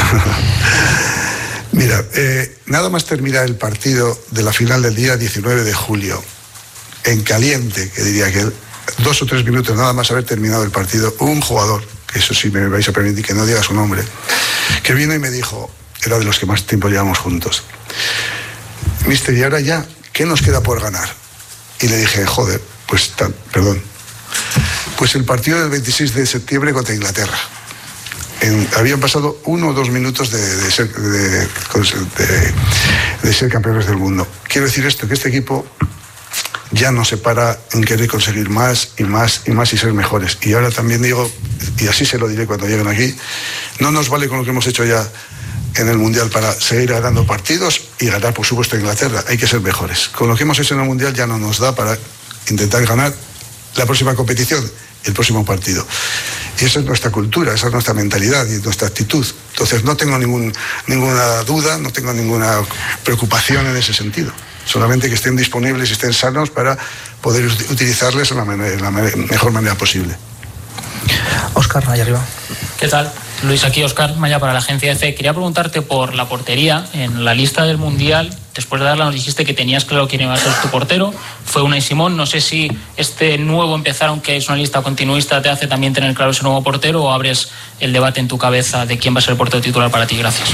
N: Mira, eh, nada más terminar el partido de la final del día diecinueve de julio, en caliente, que diría que dos o tres minutos nada más haber terminado el partido, un jugador, que eso sí me vais a permitir que no diga su nombre, que vino y me dijo, era de los que más tiempo llevamos juntos, mister, y ahora ya, ¿qué nos queda por ganar? Y le dije, joder, pues, tan, perdón, pues el partido del veintiséis de septiembre contra Inglaterra. En, habían pasado uno o dos minutos de, de, ser, de, de, de ser campeones del mundo. Quiero decir esto, que este equipo ya no se para en querer conseguir más y más y más y ser mejores. Y ahora también digo, y así se lo diré cuando lleguen aquí, no nos vale con lo que hemos hecho ya en el Mundial para seguir ganando partidos y ganar, por supuesto, a Inglaterra. Hay que ser mejores. Con lo que hemos hecho en el Mundial ya no nos da para intentar ganar la próxima competición, el próximo partido. Y esa es nuestra cultura, esa es nuestra mentalidad y nuestra actitud. Entonces no tengo ningún, ninguna duda, no tengo ninguna preocupación en ese sentido. Solamente que estén disponibles y estén sanos para poder utilizarles de la, manera, la mejor manera posible.
U: Óscar, allá arriba.
V: ¿Qué tal? Luis, aquí Óscar Maya para la agencia EFE. Quería preguntarte por la portería. En la lista del Mundial, después de darla, nos dijiste que tenías claro quién iba a ser tu portero. Fue Unai Simón. No sé si este nuevo empezar, aunque es una lista continuista, te hace también tener claro ese nuevo portero, o abres el debate en tu cabeza de quién va a ser el portero titular para ti. Gracias.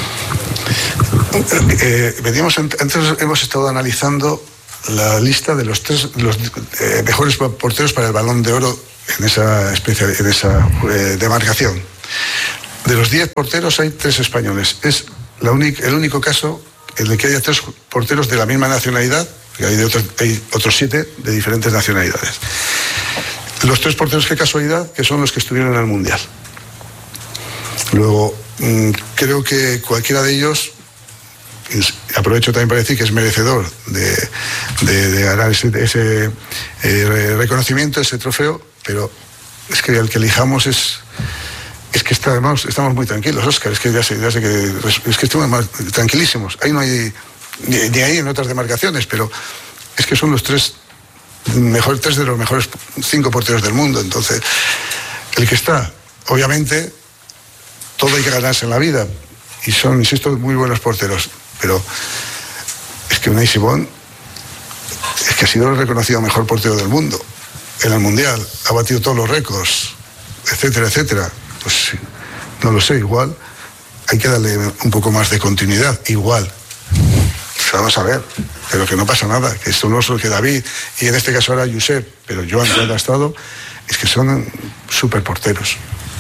N: Eh, veníamos, antes hemos estado analizando la lista de los tres los eh, mejores porteros para el Balón de Oro en esa especie, en esa eh, demarcación. De los diez porteros hay tres españoles. Es la única, el único caso en el que haya tres porteros de la misma nacionalidad, que hay, de otros, hay otros siete de diferentes nacionalidades. Los tres porteros, qué casualidad, que son los que estuvieron en el Mundial. Luego, mmm, creo que cualquiera de ellos, aprovecho también para decir que es merecedor de, de, de ganar ese, ese eh, reconocimiento, ese trofeo, pero es que el que elijamos es... Es que estamos, estamos muy tranquilos, Óscar, es que ya sé, ya sé que es que estamos más tranquilísimos. Ahí no hay, ni, ni ahí en otras demarcaciones, pero es que son los tres mejor, tres de los mejores cinco porteros del mundo. Entonces, el que está, obviamente, todo hay que ganarse en la vida. Y son, insisto, muy buenos porteros. Pero es que Unai Simón es que ha sido el reconocido mejor portero del mundo. En el Mundial, ha batido todos los récords, etcétera, etcétera. Pues no lo sé, igual hay que darle un poco más de continuidad, igual. Vamos a ver, pero que no pasa nada, que son los que David, y en este caso ahora Josep, pero Joan cuando ha estado, es que son súper porteros.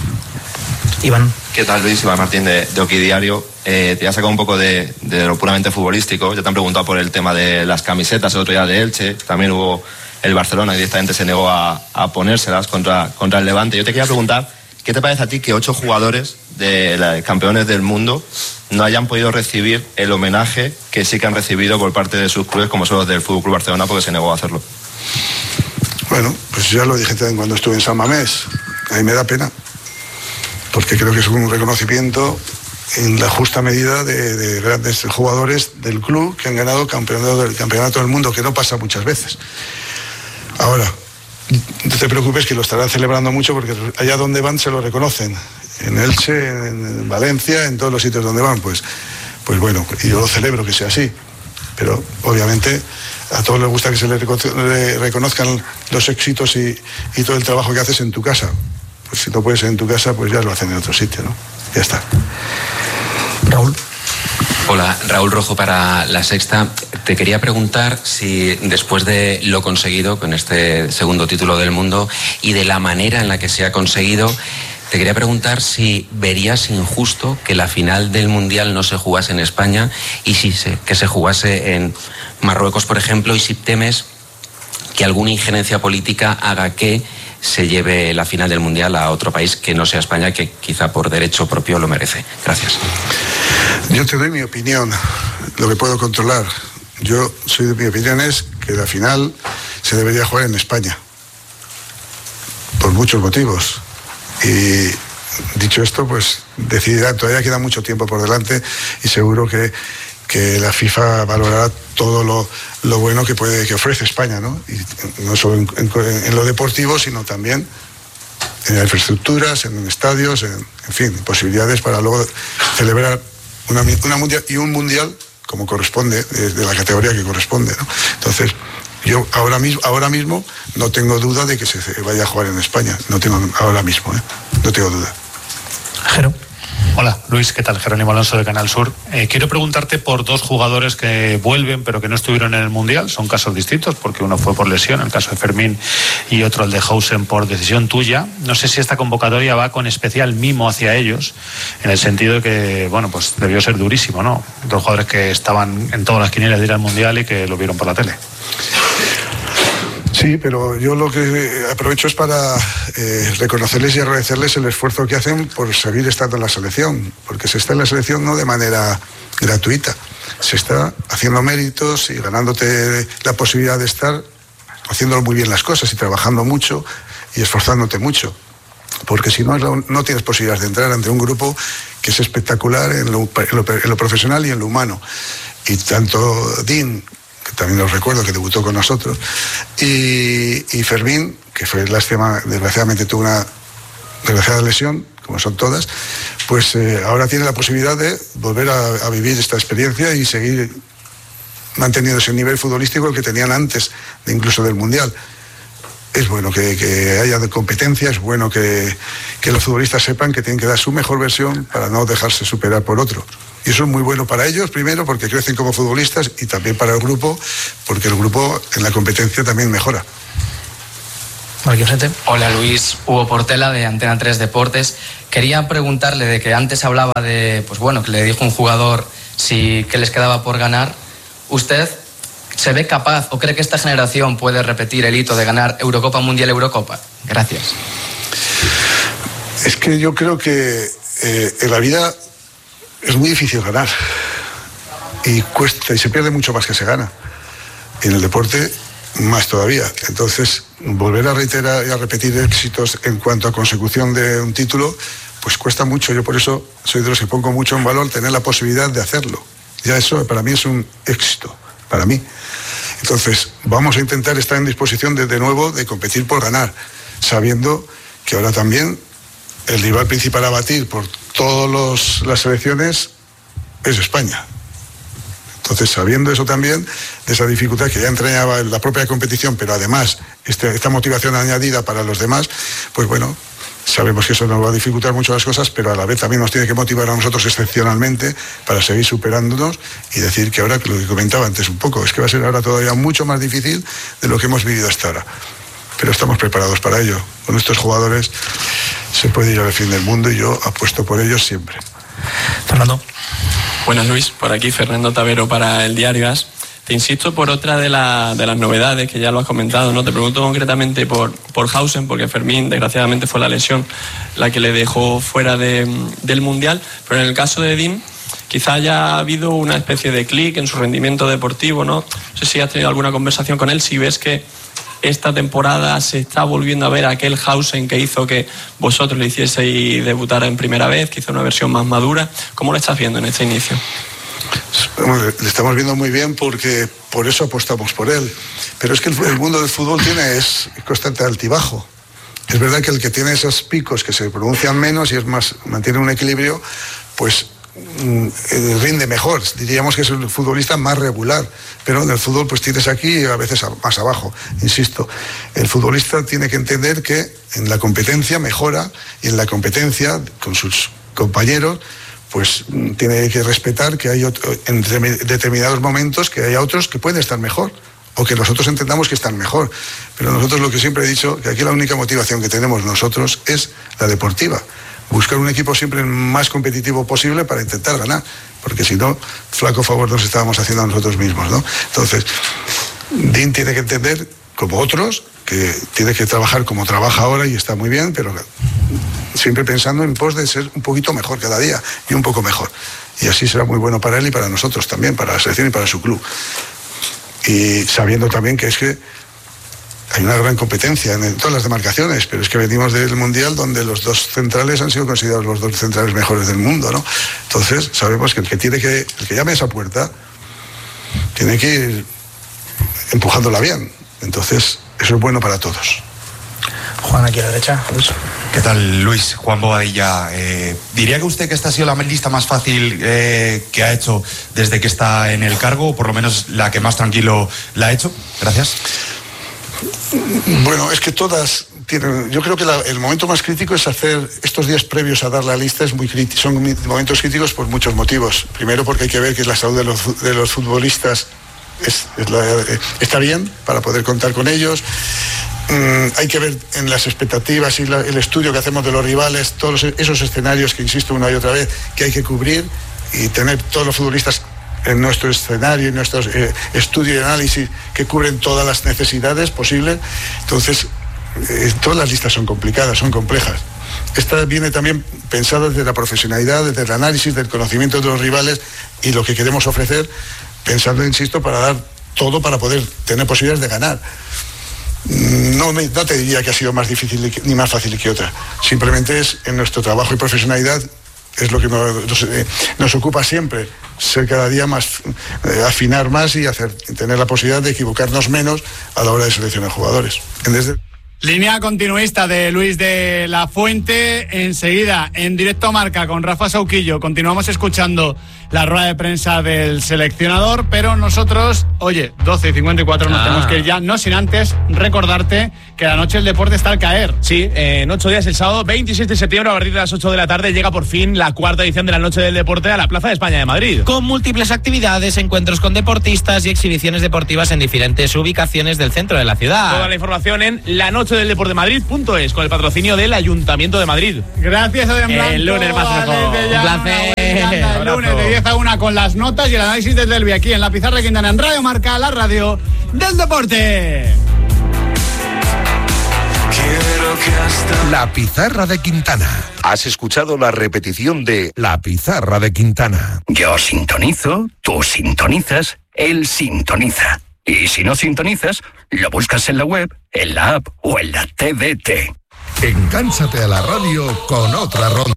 U: Iván.
Q: ¿Qué tal, Luis? Iván Martín de, de Oki Diario. Eh, te ha sacado un poco de, de lo puramente futbolístico. Ya te han preguntado por el tema de las camisetas el otro día de Elche. También hubo el Barcelona, que directamente se negó a, a ponérselas contra, contra el Levante. Yo te quería preguntar, ¿qué te parece a ti que ocho jugadores de la, campeones del mundo no hayan podido recibir el homenaje que sí que han recibido por parte de sus clubes, como son los del F C Barcelona, porque se negó a hacerlo?
N: Bueno, pues ya lo dije también cuando estuve en San Mamés. A mí me da pena, porque creo que es un reconocimiento en la justa medida de, de grandes jugadores del club que han ganado campeonato del campeonato del mundo, que no pasa muchas veces. Ahora, no te preocupes, que lo estarán celebrando mucho, porque allá donde van se lo reconocen, en Elche, en Valencia, en todos los sitios donde van, pues, pues bueno, y yo lo celebro que sea así, pero obviamente a todos les gusta que se les reconozcan los éxitos y, y todo el trabajo que haces en tu casa. Pues si no puedes en tu casa, pues ya lo hacen en otro sitio, ¿no? Ya está.
U: Raúl.
W: Hola, Raúl Rojo para La Sexta. Te quería preguntar si después de lo conseguido con este segundo título del mundo y de la manera en la que se ha conseguido, te quería preguntar si verías injusto que la final del Mundial no se jugase en España y si se, que se jugase en Marruecos, por ejemplo, y si temes que alguna injerencia política haga que se lleve la final del Mundial a otro país que no sea España, que quizá por derecho propio lo merece. Gracias.
N: Yo te doy mi opinión, lo que puedo controlar. Yo soy de mi opinión es que la final se debería jugar en España, por muchos motivos. Y dicho esto, pues decidirá, todavía queda mucho tiempo por delante y seguro que, que la FIFA valorará todo lo, lo bueno que puede, que ofrece España, ¿no? Y no solo en, en, en lo deportivo, sino también en infraestructuras, en estadios, en, en fin, posibilidades para luego celebrar una, una mundial y un mundial como corresponde, de, de la categoría que corresponde, ¿no? Entonces, yo ahora mismo, ahora mismo no tengo duda de que se vaya a jugar en España. No tengo ahora mismo, ¿eh? No tengo duda.
U: Jero.
T: Hola, Luis, ¿qué tal? Jerónimo Alonso de Canal Sur. Eh, quiero preguntarte por dos jugadores que vuelven pero que no estuvieron en el Mundial. Son casos distintos porque uno fue por lesión, el caso de Fermín, y otro el de Hausen por decisión tuya. No sé si esta convocatoria va con especial mimo hacia ellos, en el sentido de que, bueno, pues debió ser durísimo, ¿no? Dos jugadores que estaban en todas las quinielas de ir al Mundial y que lo vieron por la tele.
N: Sí, pero yo lo que aprovecho es para eh, reconocerles y agradecerles el esfuerzo que hacen por seguir estando en la selección, porque se está en la selección no de manera gratuita, se está haciendo méritos y ganándote la posibilidad de estar haciendo muy bien las cosas y trabajando mucho y esforzándote mucho. porque si no, no tienes posibilidades de entrar ante un grupo que es espectacular en lo, en lo, en lo profesional y en lo humano. Y tanto Dean, que también los recuerdo, que debutó con nosotros, y, y Fermín, que fue lástima, desgraciadamente tuvo una desgraciada lesión, como son todas, pues eh, ahora tiene la posibilidad de volver a, a vivir esta experiencia y seguir manteniendo ese nivel futbolístico el que tenían antes de incluso del Mundial. Es bueno que, que haya competencia, es bueno que, que los futbolistas sepan que tienen que dar su mejor versión para no dejarse superar por otro. Y eso es muy bueno para ellos, primero, porque crecen como futbolistas, y también para el grupo, porque el grupo en la competencia también mejora.
B: Hola Luis, Hugo Portela de Antena tres Deportes. Quería preguntarle de que antes hablaba de, pues bueno, que le dijo un jugador si que les quedaba por ganar. ¿Usted se ve capaz o cree que esta generación puede repetir el hito de ganar Eurocopa, Mundial, Eurocopa? Gracias.
N: Es que yo creo que eh, en la vida es muy difícil ganar y cuesta, y se pierde mucho más que se gana. Y en el deporte más todavía. Entonces, volver a reiterar y a repetir éxitos en cuanto a consecución de un título, pues cuesta mucho. Yo por eso soy de los que pongo mucho en valor tener la posibilidad de hacerlo. Ya eso para mí es un éxito, para mí. Entonces, vamos a intentar estar en disposición de, de nuevo de competir por ganar, sabiendo que ahora también el rival principal a batir por todas las selecciones es España. Entonces, sabiendo eso también, de esa dificultad que ya entrañaba la propia competición, pero además este, esta motivación añadida para los demás, pues bueno, sabemos que eso nos va a dificultar mucho las cosas, pero a la vez también nos tiene que motivar a nosotros excepcionalmente para seguir superándonos y decir que ahora, que lo que comentaba antes un poco, es que va a ser ahora todavía mucho más difícil de lo que hemos vivido hasta ahora. Pero estamos preparados para ello. Con estos jugadores se puede ir al fin del mundo y yo apuesto por ellos siempre.
U: Fernando.
C: Buenas Luis, por aquí Fernando Tavero para el Diario As. Te insisto por otra de, la, de las novedades que ya lo has comentado, ¿no? Te pregunto concretamente por, por Hausen, porque Fermín desgraciadamente fue la lesión la que le dejó fuera de, del Mundial, pero en el caso de Dean quizá haya habido una especie de clic en su rendimiento deportivo, ¿no? No sé si has tenido alguna conversación con él, si ves que esta temporada se está volviendo a ver aquel Hausen que hizo que vosotros le hicieseis debutar en primera vez, que hizo una versión más madura. ¿Cómo lo estás viendo en este inicio?
N: Le estamos viendo muy bien porque por eso apostamos por él. Pero es que el, el mundo del fútbol tiene es constante altibajo. Es verdad que el que tiene esos picos que se pronuncian menos y es más, mantiene un equilibrio, pues rinde mejor, diríamos que es el futbolista más regular, pero en el fútbol pues tienes aquí y a veces más abajo. Insisto, el futbolista tiene que entender que en la competencia mejora y en la competencia con sus compañeros pues tiene que respetar que hay otro, en determinados momentos que haya otros que pueden estar mejor o que nosotros entendamos que están mejor, pero nosotros lo que siempre he dicho, que aquí la única motivación que tenemos nosotros es la deportiva. Buscar un equipo siempre el más competitivo posible para intentar ganar, porque si no, flaco favor nos estábamos haciendo a nosotros mismos, ¿no? Entonces, Dean tiene que entender, como otros, que tiene que trabajar como trabaja ahora y está muy bien, pero siempre pensando en pos de ser un poquito mejor cada día y un poco mejor. Y así será muy bueno para él y para nosotros también, para la selección y para su club. Y sabiendo también que es que hay una gran competencia en todas las demarcaciones, pero es que venimos del Mundial donde los dos centrales han sido considerados los dos centrales mejores del mundo, ¿no? Entonces sabemos que el que tiene que, el que llame a esa puerta tiene que ir empujándola bien. Entonces eso es bueno para todos.
U: Juan, aquí a la derecha. Luis.
D: ¿Qué tal, Luis? Juan Bobadilla. Eh, ¿Diría que usted que esta ha sido la lista más fácil eh, que ha hecho desde que está en el cargo, o por lo menos la que más tranquilo la ha hecho? Gracias.
N: Bueno, es que todas tienen. Yo creo que la, el momento más crítico es hacer estos días previos a dar la lista, es muy crítico, son momentos críticos por muchos motivos. Primero, porque hay que ver que la salud de los, de los futbolistas es, es la, está bien para poder contar con ellos. Mm, hay que ver en las expectativas y la, el estudio que hacemos de los rivales, todos esos escenarios que insisto una y otra vez que hay que cubrir y tener todos los futbolistas en nuestro escenario, en nuestro eh, estudio y análisis que cubren todas las necesidades posibles. Entonces, eh, todas las listas son complicadas, son complejas. Esta viene también pensada desde la profesionalidad, desde el análisis, del conocimiento de los rivales y lo que queremos ofrecer, pensando, insisto, para dar todo para poder tener posibilidades de ganar. No, me, no te diría que ha sido más difícil ni más fácil que otra. Simplemente es en nuestro trabajo y profesionalidad, es lo que nos, nos, eh, nos ocupa siempre, ser cada día más, eh, afinar más y hacer, tener la posibilidad de equivocarnos menos a la hora de seleccionar jugadores. Desde...
A: Línea continuista de Luis de la Fuente. Enseguida, en directo a Marca con Rafa Sauquillo, continuamos escuchando la rueda de prensa del seleccionador, pero nosotros, oye, doce y cincuenta y cuatro nos ah. tenemos que ir ya, no sin antes recordarte que la noche del deporte está al caer.
E: Sí, eh, en ocho días, el sábado veintiséis de septiembre, a partir de las ocho de la tarde, llega por fin la cuarta edición de la Noche del Deporte a la Plaza de España de Madrid.
F: Con múltiples actividades, encuentros con deportistas y exhibiciones deportivas en diferentes ubicaciones del centro de la ciudad.
E: Toda la información en la noche del deporte madrid punto es, con el patrocinio del Ayuntamiento de Madrid.
A: Gracias, Adrián Blanco.
E: El lunes más mejor.
F: Un placer.
A: El lunes de diez a una con las notas y el análisis del derbi aquí en la Pizarra de Quintana, en Radio Marca, la radio del deporte.
G: La Pizarra de Quintana. Has escuchado la repetición de La Pizarra de Quintana.
H: Yo sintonizo, tú sintonizas, él sintoniza. Y si no sintonizas, lo buscas en la web, en la app o en la T D T.
G: Engánchate a la radio con otra ronda.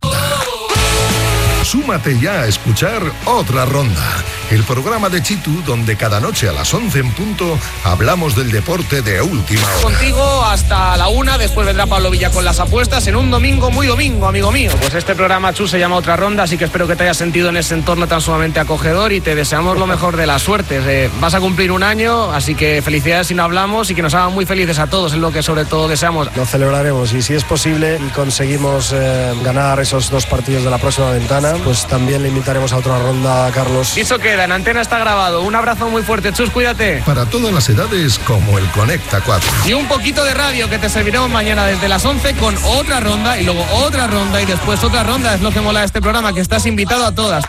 G: Súmate ya a escuchar Otra Ronda, el programa de Chitu donde cada noche a las once en punto hablamos del deporte de última hora.
E: Contigo hasta la una, después vendrá Pablo Villa con las apuestas en un domingo muy domingo, amigo mío. Pues este programa, Chu, se llama Otra Ronda, así que espero que te hayas sentido en ese entorno tan sumamente acogedor y te deseamos lo mejor de las suertes. Eh, vas a cumplir un año, así que felicidades si no hablamos y que nos hagan muy felices a todos, es lo que sobre todo deseamos.
X: Lo celebraremos y si es posible y conseguimos eh, ganar esos dos partidos de la próxima ventana, pues también le invitaremos a Otra Ronda, Carlos.
E: Eso queda, en antena está grabado. Un abrazo muy fuerte, Chus, cuídate.
G: Para todas las edades, como el Conecta cuatro.
E: Y un poquito de radio que te serviremos mañana desde las once con Otra Ronda y luego otra ronda y después otra ronda. Es lo que mola de este programa, que estás invitado a todas.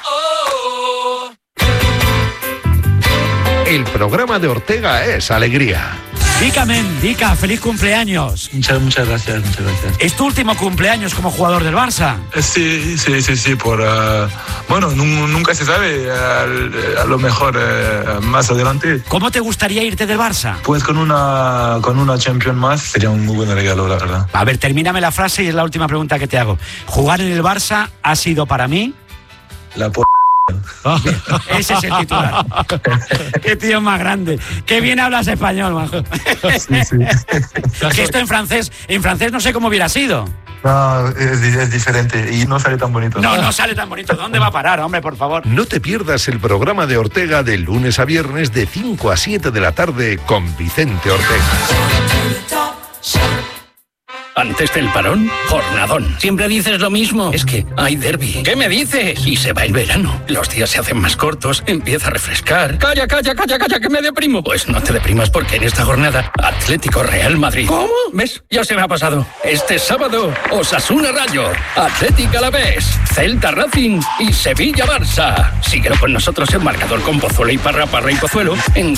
G: El programa de Ortega es alegría.
Y: Dica, men, Dica, feliz cumpleaños.
Z: Muchas, muchas gracias, muchas gracias.
Y: ¿Es tu último cumpleaños como jugador del Barça?
Z: Sí, sí, sí, sí, por... Uh, bueno, nunca se sabe, a, a lo mejor uh, más adelante.
Y: ¿Cómo te gustaría irte del Barça?
Z: Pues con una, con una Champions más, sería un muy buen regalo, la verdad.
Y: A ver, termíname la frase y es la última pregunta que te hago. ¿Jugar en el Barça ha sido para mí?
Z: La p***.
Y: Ese es el titular. Qué tío más grande. Qué bien hablas español, majo. Sí, sí. Que esto en francés, en francés no sé cómo hubiera sido.
Z: No, es, es diferente y no sale tan bonito.
Y: No, no sale tan bonito. ¿Dónde va a parar, hombre, por favor?
G: No te pierdas el programa de Ortega de lunes a viernes de cinco a siete de la tarde con Vicente Ortega.
H: Antes del parón, jornadón. Siempre dices lo mismo. Es que hay derbi. ¿Qué me dices? Y se va el verano. Los días se hacen más cortos, empieza a refrescar. Calla, calla, calla, calla, que me deprimo. Pues no te deprimas porque en esta jornada, Atlético Real Madrid. ¿Cómo? ¿Ves? Ya se me ha pasado. Este sábado, Osasuna Rayo, Atlético Alavés, Celta Racing y Sevilla Barça. Síguelo con nosotros en marcador con Pozuelo y Parra, Parra y Pozuelo en